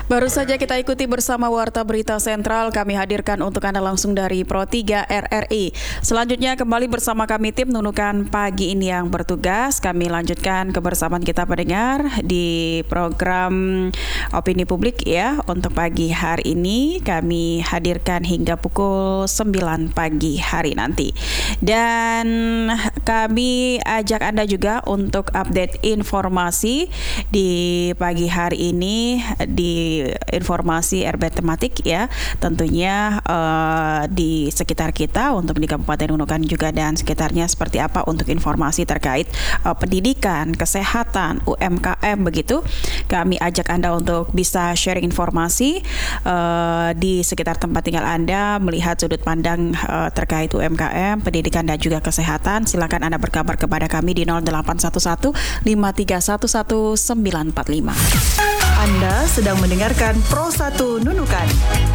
Baru saja kita ikuti bersama Warta Berita Sentral, kami hadirkan untuk Anda langsung dari Pro 3 RRI. Selanjutnya kembali bersama kami tim Nunukan pagi ini yang bertugas. Kami lanjutkan kebersamaan kita pendengar di program Opini Publik ya. Untuk pagi hari ini kami hadirkan hingga pukul 9 pagi hari nanti. Dan kami ajak Anda juga untuk update informasi di pagi hari ini di informasi RB tematik ya, tentunya di sekitar kita untuk di Kabupaten Nunukan juga dan sekitarnya seperti apa untuk informasi terkait pendidikan, kesehatan, UMKM begitu. Kami ajak Anda untuk bisa sharing informasi di sekitar tempat tinggal Anda, melihat sudut pandang terkait UMKM, pendidikan dan juga kesehatan. Silakan Anda berkabar kepada kami di 0811 5311945. Anda sedang mendengarkan Pro 1 Nunukan.